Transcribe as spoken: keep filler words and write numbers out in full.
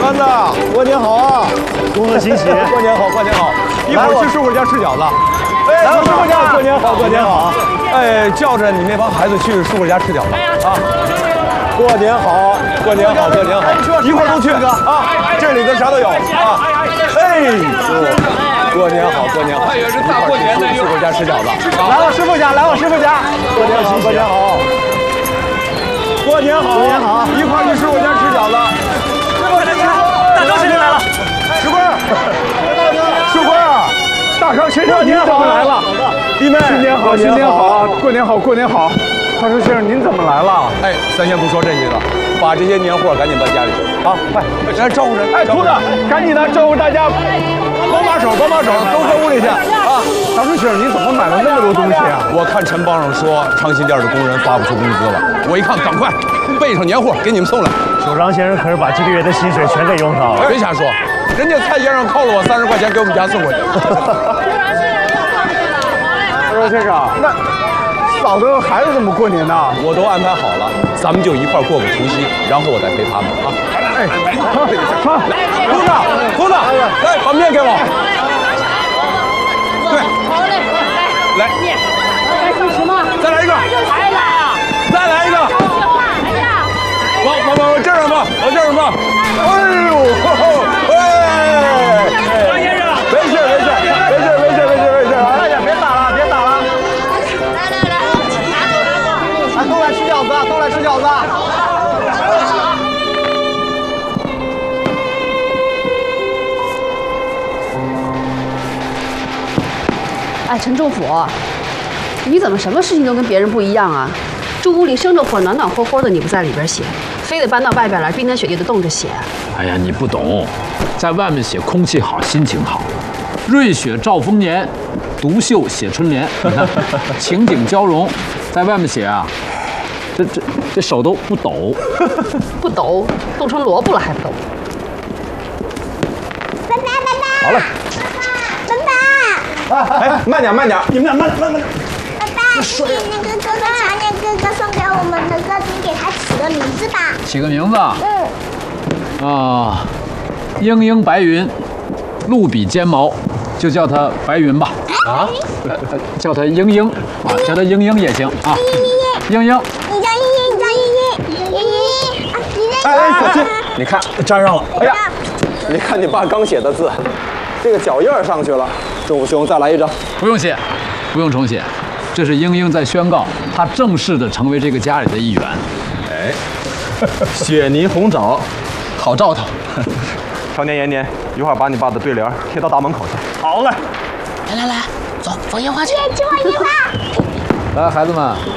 班子，过年好啊！ 恭贺新喜！ 过年好，过年好！一会儿去师傅家吃饺子。哎，来师傅家，过年好，过年好！哎，叫着你那帮孩子去师傅家吃饺子啊！过年好，过年好，过年好！一块儿都去啊！这里头啥都有啊！哎，过年好，过年好！ 还以为是大过年的， 师傅家吃饺子。 来我师傅家，来我师傅家。 过年好，过年好！过年好，过年好！一块儿去师傅家吃饺子。 大张先生来了。 石官，石官啊！大张先生，您怎么来了？弟妹， 新年好，新年好，过年好，过年好。大张先生，您怎么来了？ 哎，咱先不说这些了，把这些年货赶紧搬家里去啊！快，来招呼人！哎，秃子，赶紧的招呼大家，帮把手，帮把手，都搁屋里去啊！ 大张先生，您怎么买了那么多东西啊？ 我看陈帮上说，长信店的工人发不出工资了，我一看，赶快备上年货给你们送来。 首长先生可是把这个月的薪水全给用上了。 别瞎说，人家蔡先生扣了我三十块钱给我们家送过去。 大张先生，那嫂子和孩子怎么过年呢？ 我都安排好了，咱们就一块过个除夕，然后我再陪他们啊。 哎，好， 秃子，秃子，来把面给我。对， 好嘞， 来， 面，还是什么？ 再来一个， 还来啊？ 再来一个。 哎呀， 往往往往这儿放，往这儿放。哎呦，哎， 张先生， 没事没事没事没事没事没事， 快点，别打了，别打了。 来来来，拿走拿走。 来，都来吃饺子，都来吃饺子。 哎，陈仲甫，你怎么什么事情都跟别人不一样啊？这屋里生着火，暖暖和和的，你不在里边写，非得搬到外边来，冰天雪地的冻着写。 哎呀，你不懂，在外面写空气好，心情好，瑞雪兆丰年，独秀写春联。你看，情景交融，在外面写啊，这这这手都不抖。 不抖，冻成萝卜了还不抖？ 爸爸爸爸。 好嘞。 爸爸。 哎，慢点慢点， 你们俩慢点，慢点。 爸爸，你那个哥哥常念哥哥送给我们的歌，你给他起个名字吧。 起个名字。 嗯。 啊，莺莺白云，露比尖毛，就叫它白云吧。啊？叫它莺莺啊，叫它莺莺也行啊。莺莺。 你叫莺莺，你叫莺莺，莺莺啊，你在哎哎，小心，你看粘上了。 哎呀，你看你爸刚写的字，这个脚印儿上去了。仲甫兄，再来一张。 不用写，不用重写，这是莺莺在宣告她正式的成为这个家里的一员。 哎，雪泥红枣，好兆头。 常年延年，一会儿把你爸的对联贴到大门口去。 好嘞。 来来来，走，放烟花去。去放烟花。 来，孩子们，